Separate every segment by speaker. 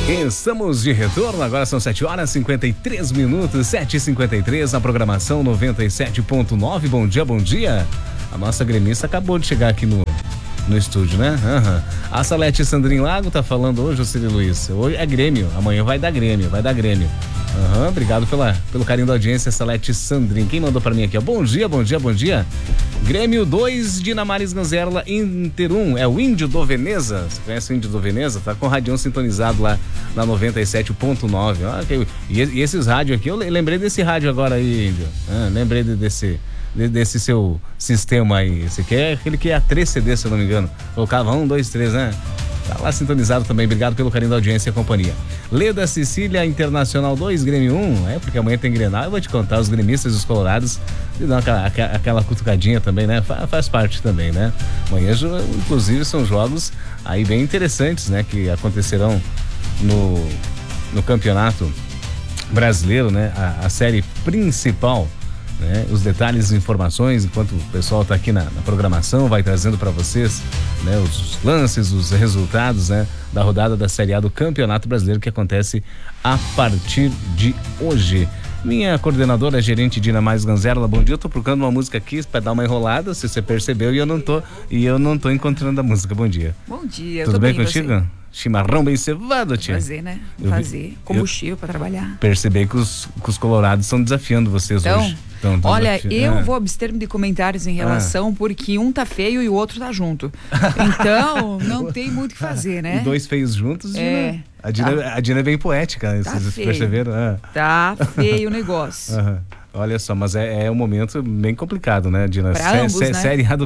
Speaker 1: Estamos de retorno, agora são 7h53, 7h53 na programação 97.9. Bom dia, bom dia. A nossa gremista acabou de chegar aqui no estúdio, né? A Salete Sandrinho Lago tá falando hoje, Cílio Luiz. Hoje é Grêmio, amanhã vai dar Grêmio. Obrigado pelo carinho da audiência, Salete Sandrinho. Quem mandou pra mim aqui, ó? Bom dia. Grêmio 2, Dinamares Ganzerla, Inter 1. É o Índio do Veneza. Você conhece o Índio do Veneza? Tá com o radião sintonizado lá na 97.9. E esses rádios aqui, eu lembrei desse rádio agora aí, Índio. Lembrei desse seu sistema aí. Esse aqui é aquele que é a 3 CD, se eu não me engano. Colocava 1, 2, 3, né? Tá lá sintonizado também. Obrigado pelo carinho da audiência e a companhia. Leda Sicília, Internacional 2, Grêmio 1. Porque amanhã tem Grenal. Eu vou te contar, os gremistas e os colorados e dar aquela cutucadinha também, né? Faz parte também, né? Amanhã, inclusive, são jogos aí bem interessantes, né? Que acontecerão no Campeonato Brasileiro, né? A série principal. Né? Os detalhes e informações, enquanto o pessoal está aqui na programação, vai trazendo para vocês, né, os lances, os resultados, né, da rodada da Série A do Campeonato Brasileiro, que acontece a partir de hoje. Minha coordenadora, gerente Dinamares Ganzerla, bom dia. Eu tô procurando uma música aqui para dar uma enrolada, se você percebeu, e eu não tô encontrando a música. Bom dia.
Speaker 2: Bom dia.
Speaker 1: Tudo bem contigo? Você? Chimarrão bem cevado, tia.
Speaker 2: Fazer, né? Fazer combustível para trabalhar.
Speaker 1: Percebi que os colorados estão desafiando vocês hoje.
Speaker 2: Olha, eu vou abster-me de comentários em relação, porque um tá feio e o outro tá junto. Então, não tem muito o que fazer, né?
Speaker 1: E dois feios juntos, a Dina é bem poética, vocês perceberam?
Speaker 2: Tá feio o negócio.
Speaker 1: Olha só, mas é um momento bem complicado, né, Dina?
Speaker 2: Pra ambos, né?
Speaker 1: Série A do...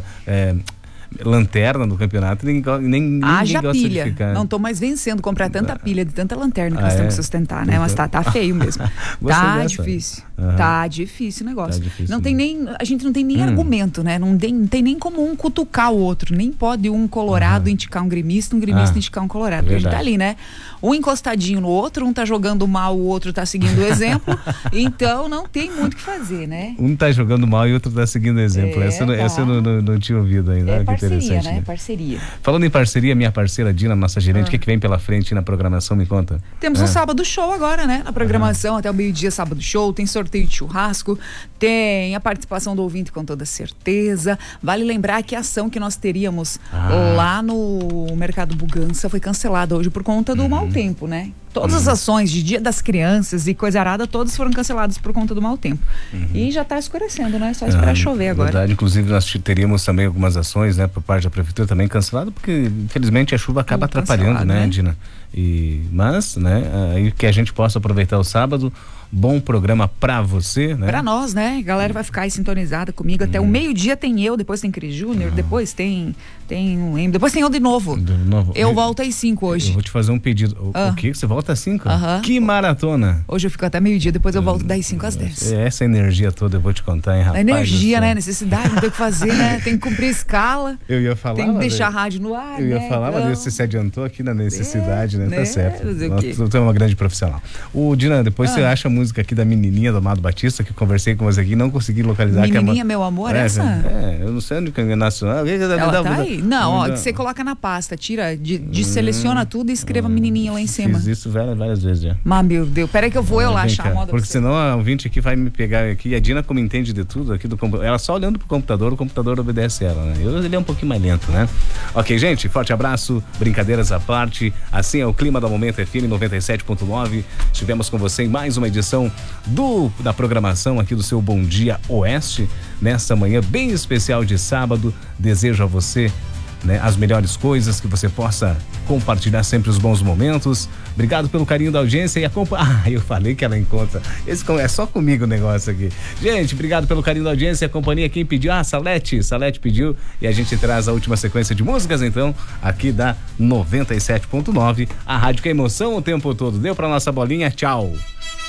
Speaker 1: lanterna no campeonato, ninguém gosta
Speaker 2: pilha.
Speaker 1: De ficar.
Speaker 2: Não tô mais vencendo comprar tanta pilha de tanta lanterna que nós temos que sustentar, né? Mas tá feio mesmo. Tá difícil. Tá difícil o negócio. Não tem nem, a gente não tem nem argumento, né? Não tem nem como um cutucar o outro. Nem pode um colorado indicar um gremista indicar um colorado. Porque a gente tá ali, né? Um encostadinho no outro, um tá jogando mal, o outro tá seguindo o exemplo. Então não tem muito o que fazer, né?
Speaker 1: Um tá jogando mal e o outro tá seguindo o exemplo. Essa eu não tinha ouvido ainda.
Speaker 2: Parceria, né? Parceria.
Speaker 1: Falando em parceria, minha parceira Dina, nossa gerente, o que vem pela frente na programação, me conta?
Speaker 2: Temos um sábado show agora, né? Na programação, até o meio-dia, sábado show, tem sorteio de churrasco, tem a participação do ouvinte com toda certeza. Vale lembrar que a ação que nós teríamos lá no Mercado Bugança foi cancelada hoje por conta do mau tempo, né? Todas as ações de Dia das Crianças e coisa arada, todas foram canceladas por conta do mau tempo. E já está escurecendo, né? Só esperar chover agora.
Speaker 1: Verdade, inclusive nós teríamos também algumas ações, né, por parte da prefeitura também cancelado, porque infelizmente a chuva acaba atrapalhando, né, Dina? Mas, né, aí que a gente possa aproveitar o sábado. Bom programa pra você, né? Pra
Speaker 2: nós, né? A galera vai ficar aí sintonizada comigo até o meio-dia. Tem eu, depois tem Cris Júnior, depois tem depois tem eu de novo. Eu volto às 5 hoje.
Speaker 1: Eu vou te fazer um pedido. O quê? Você volta às 5? Que maratona!
Speaker 2: Hoje eu fico até meio-dia, depois eu volto das 5 às 10.
Speaker 1: Essa energia toda eu vou te contar, hein, rapaz?
Speaker 2: Energia, né? Necessidade, não tem o que fazer, né? Tem que cumprir a escala.
Speaker 1: Eu ia falar.
Speaker 2: Tem que deixar a rádio no ar.
Speaker 1: Eu ia falar, mas você se adiantou aqui na necessidade, né? Tá certo. Você é uma grande profissional. Dina, depois você acha a música aqui da menininha do Amado Batista, que eu conversei com você aqui, não consegui localizar.
Speaker 2: Menininha, meu amor, essa?
Speaker 1: Eu não sei onde que é nacional.
Speaker 2: Ela tá aí? Não, que você coloca na pasta, tira, seleciona tudo e escreva menininha lá em cima.
Speaker 1: Fiz isso várias vezes já.
Speaker 2: Mas, meu Deus, peraí que eu vou lá achar a moda.
Speaker 1: Porque senão a ouvinte aqui vai me pegar aqui, a Dina, como entende de tudo aqui do computador, ela só olhando pro computador, o computador obedece ela, né? Ele é um pouquinho mais lento, né? Ok, gente, forte abraço, brincadeiras à parte, assim é o clima da Momento FM 97.9. Estivemos com você em mais uma edição da programação aqui do seu Bom Dia Oeste, nessa manhã bem especial de sábado. Desejo a você, né, as melhores coisas, que você possa compartilhar sempre os bons momentos. Obrigado pelo carinho da audiência e eu falei que ela encontra. É só comigo o negócio aqui. Gente, obrigado pelo carinho da audiência e a companhia. Quem pediu? Salete pediu, e a gente traz a última sequência de músicas, então, aqui da 97.9, a rádio que é emoção o tempo todo. Deu pra nossa bolinha, tchau.